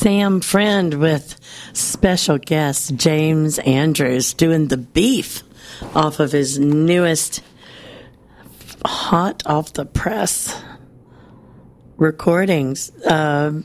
Sam Friend with special guest James Andrews doing the beef off of his newest hot off the press recordings. A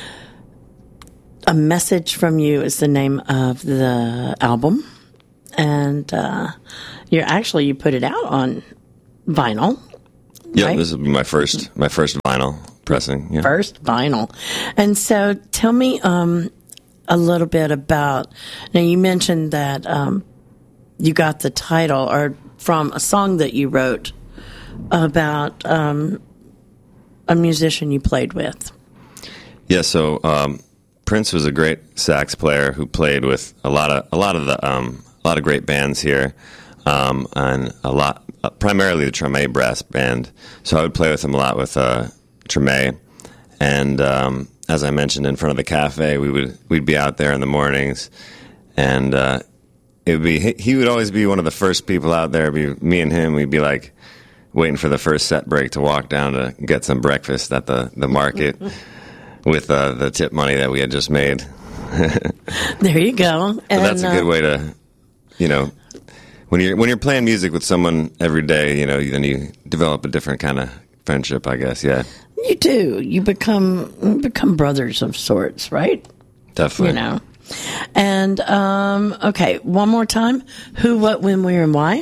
Message from You is the name of the album, and you put it out on vinyl. Yeah, right? This will be my first vinyl pressing. Yeah. First vinyl. And so tell me a little bit about, now you mentioned that you got the title or from a song that you wrote about a musician you played with. Yeah, so Prince was a great sax player who played with a lot of great bands here, and primarily the Treme brass band. So I would play with him a lot with Treme, and as I mentioned, in front of the cafe, we'd be out there in the mornings, and he would always be one of the first people out there. It'd be me and him. We'd be like waiting for the first set break to walk down to get some breakfast at the market with the tip money that we had just made. There you go. And that's a good way to, when you're playing music with someone every day, then you develop a different kind of friendship, I guess. Yeah, you do. You become brothers of sorts, right? Definitely. And okay, one more time. Who, what, when, where, and why?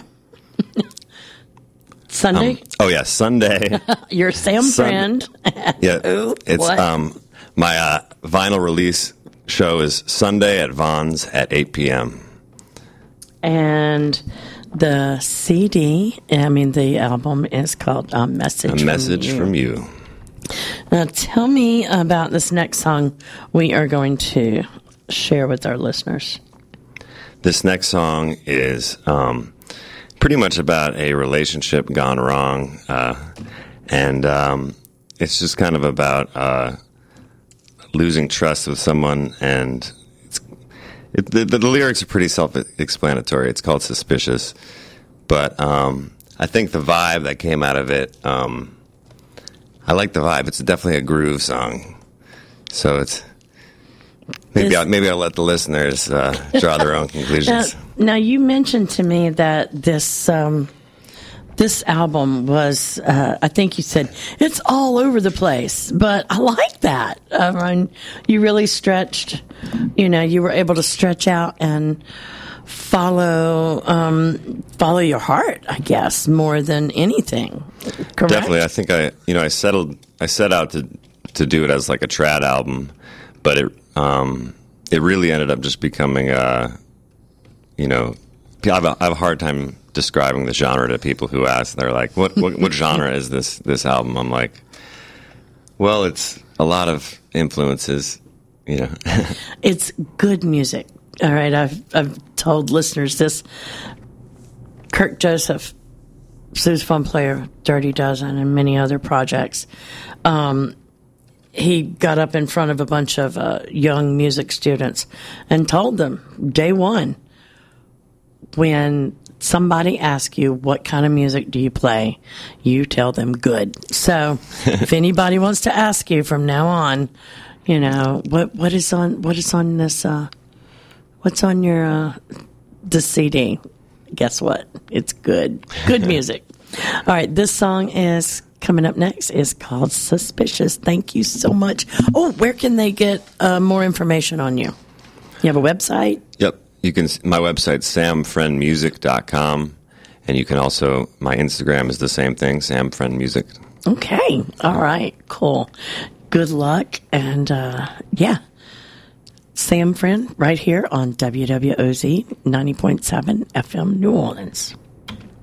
Sunday. Sunday. Your Sam Friend. Yeah, Who, it's what? My vinyl release show is Sunday at Vaughn's at 8 p.m. And the the album is called A Message from You. Now tell me about this next song we are going to share with our listeners. This next song is pretty much about a relationship gone wrong, and it's just kind of about losing trust with someone, and the lyrics are pretty self-explanatory. It's called Suspicious, but I think the vibe that came out of it, I like the vibe. It's definitely a groove song, so it's maybe I'll let the listeners draw their own conclusions. Now you mentioned to me that this album was, I think you said, it's all over the place, but I like that. You really stretched, you were able to stretch out and follow your heart, I guess, more than anything. Correct? Definitely. I think I set out to do it as like a trad album, but it really ended up just becoming I have a hard time describing the genre to people who ask. They're like, what genre is this album? I'm like, well, it's a lot of influences, It's good music. All right, I've told listeners this. Kirk Joseph, sousaphone player, Dirty Dozen, and many other projects. He got up in front of a bunch of young music students and told them, day one, when somebody asks you what kind of music do you play, you tell them good. So if anybody wants to ask you from now on, what is on this what's on your the CD, guess what, it's good music. All right, this song is coming up next, is called Suspicious. Thank you so much. Where can they get more information on you? You have a website? Yep. My website's samfriendmusic.com, and you can also, my Instagram is the same thing, samfriendmusic. Okay. All right. Cool. Good luck. And, Sam Friend right here on WWOZ 90.7 FM New Orleans.